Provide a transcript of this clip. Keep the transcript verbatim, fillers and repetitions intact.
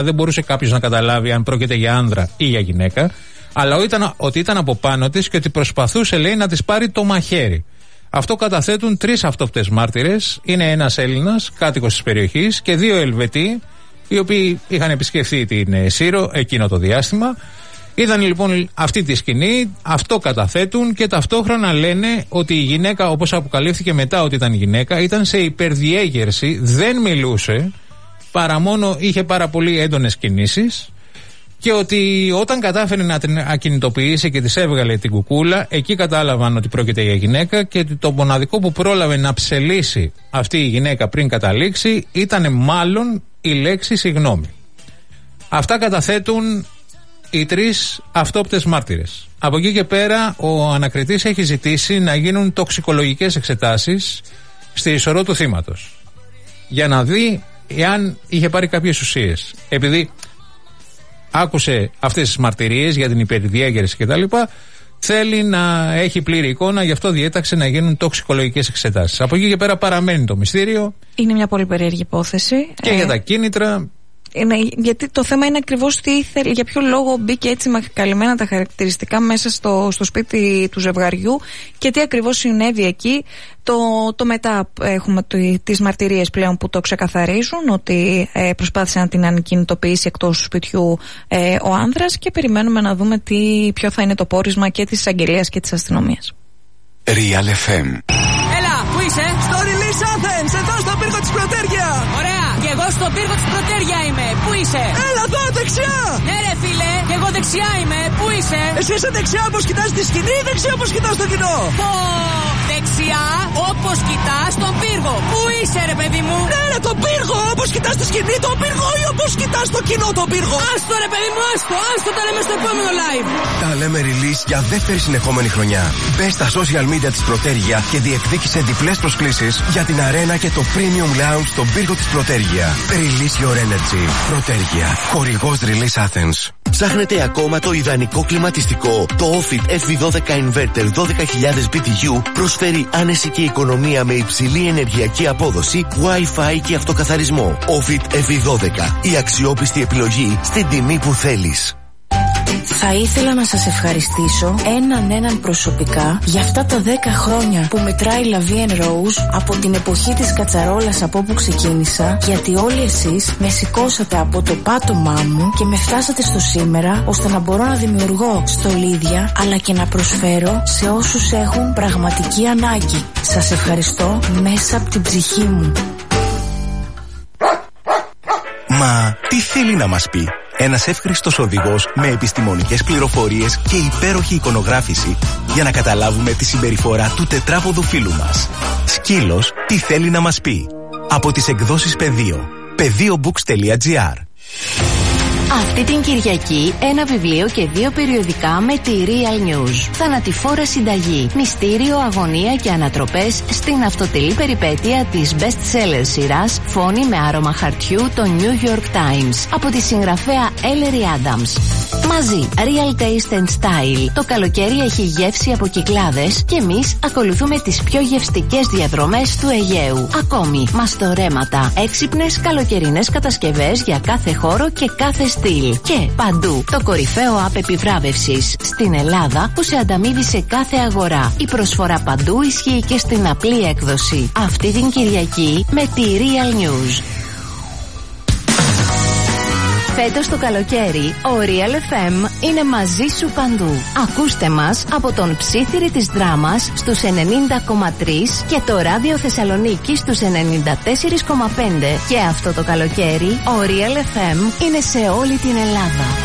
Δεν μπορούσε κάποιος να καταλάβει αν πρόκειται για άνδρα ή για γυναίκα, αλλά ήταν, ότι ήταν από πάνω της και ότι προσπαθούσε, λέει, να της πάρει το μαχαίρι. Αυτό καταθέτουν τρεις αυτόπτες μάρτυρες. Είναι ένας Έλληνας, κάτοικος της περιοχής, και δύο Ελβετοί, οι οποίοι είχαν επισκεφθεί την Σύρο εκείνο το διάστημα. Είδαν λοιπόν αυτή τη σκηνή, αυτό καταθέτουν και ταυτόχρονα λένε ότι η γυναίκα, όπως αποκαλύφθηκε μετά ότι ήταν γυναίκα, ήταν σε υπερδιέγερση, δεν μιλούσε, παρά μόνο είχε πάρα πολύ έντονες κινήσεις, και ότι όταν κατάφερε να την ακινητοποιήσει και της έβγαλε την κουκούλα, εκεί κατάλαβαν ότι πρόκειται για γυναίκα, και ότι το μοναδικό που πρόλαβε να ψελίσει αυτή η γυναίκα πριν καταλήξει ήταν μάλλον η λέξη συγγνώμη. Αυτά καταθέτουν οι τρεις αυτόπτες μάρτυρες. Από εκεί και πέρα ο ανακριτής έχει ζητήσει να γίνουν τοξικολογικές εξετάσεις στη ισορρό του θύματος, για να δει εάν είχε πάρει κάποιες ουσίες. Επειδή άκουσε αυτές τις μαρτυρίες για την υπερδιέγερση κτλ., θέλει να έχει πλήρη εικόνα, γι' αυτό διέταξε να γίνουν τοξικολογικές εξετάσεις. Από εκεί και πέρα παραμένει το μυστήριο. Είναι μια πολύ περίεργη υπόθεση. Και ε... για τα κίνητρα. Είναι, γιατί το θέμα είναι ακριβώς τι ήθελε, για ποιο λόγο μπήκε έτσι καλυμμένα τα χαρακτηριστικά μέσα στο, στο σπίτι του ζευγαριού και τι ακριβώς συνέβη εκεί. Το, το μετά έχουμε το, τις μαρτυρίες πλέον που το ξεκαθαρίζουν, ότι ε, προσπάθησε να την ανακινητοποιήσει εκτός του σπιτιού ε, ο άνδρας, και περιμένουμε να δούμε τι, ποιο θα είναι το πόρισμα και της εισαγγελίας και της αστυνομίας. Real εφ εμ. Έλα, πού είσαι? Στο Release Athens, εδώ στο πύργο της Πρωτέρια. Ωραία, και εγώ στο πύργο της Πρωτέρια είμαι. Πού είσαι? Έλα εδώ, δεξιά. Ναι ρε φίλε, και εγώ δεξιά είμαι. Πού είσαι? Εσύ είσαι δεξιά όπως κοιτάς τη σκηνή ή δεξιά όπως κοιτάς το κοινό? Πω, δεξιά όπως κοιτάς τον πύργο. Πού είσαι ρε παιδί μου? Ναι ρε, τον πύργο, όπως κοιτάς τη σκηνή τον πύργο ή όπως κοιτάς το κοινό τον πύργο? Άστο ρε παιδί μου, άστο, άστο, τα λέμε στο επόμενο live. Τα λέμε Release για δεύτερη συνεχόμενη χρονιά. Μπες στα social media της Πρωτέρια και διεκδίκησε διπλές προσκλήσεις για την αρένα και το Premium Lounge στον πύργο της Πρωτέρια. Release your energy. Πρωτέρια. Χορηγός Release Athens. Ψάχνετε ακόμα το ιδανικό κλιματιστικό? Το Ofit εφ βι δώδεκα Inverter δώδεκα χιλιάδες μπι τι γιου προσφέρει άνεση και οικονομία με υψηλή ενεργειακή απόδοση, Wi-Fi και αυτοκαθαρισμό. Ofit εφ βι δώδεκα. Η αξιόπιστη επιλογή στην τιμή που θέλεις. Θα ήθελα να σας ευχαριστήσω έναν έναν προσωπικά για αυτά τα δέκα χρόνια που μετράει La Vie en Rose, από την εποχή της κατσαρόλας από όπου ξεκίνησα, γιατί όλοι εσείς με σηκώσατε από το πάτωμά μου και με φτάσατε στο σήμερα, ώστε να μπορώ να δημιουργώ στολίδια αλλά και να προσφέρω σε όσους έχουν πραγματική ανάγκη. Σας ευχαριστώ μέσα από την ψυχή μου. Μα τι θέλει να μας πει? Ένας εύχριστος οδηγός με επιστημονικές πληροφορίες και υπέροχη εικονογράφηση για να καταλάβουμε τη συμπεριφορά του τετράποδου φίλου μας. Σκύλος, τι θέλει να μας πει? Από τις εκδόσεις Πεδίο. πεδίο μπουκς τελεία τζι άρ. Αυτή την Κυριακή ένα βιβλίο και δύο περιοδικά με τη Real News. Θανατηφόρα συνταγή, μυστήριο, αγωνία και ανατροπές στην αυτοτελή περιπέτεια της best-seller σειράς Φόνη με άρωμα χαρτιού, το New York Times, από τη συγγραφέα Ellery Adams. Μαζί, Real Taste and Style. Το καλοκαίρι έχει γεύση από Κυκλάδες και εμείς ακολουθούμε τις πιο γευστικές διαδρομές του Αιγαίου. Ακόμη, μαστορέματα, έξυπνες καλοκαιρινές κατασκευές για κάθε χώρο και κάθε στυλ. Και παντού το κορυφαίο app επιβράβευσης στην Ελλάδα που σε ανταμείβει σε κάθε αγορά. Η προσφορά παντού ισχύει και στην απλή έκδοση. Αυτή την Κυριακή με τη Real News. Φέτος το καλοκαίρι, ο Real εφ εμ είναι μαζί σου παντού. Ακούστε μας από τον Ψήθυρη της Δράμας στους ενενήντα κόμμα τρία και το Ράδιο Θεσσαλονίκη στους ενενήντα τέσσερα κόμμα πέντε. Και αυτό το καλοκαίρι, ο Real εφ εμ είναι σε όλη την Ελλάδα.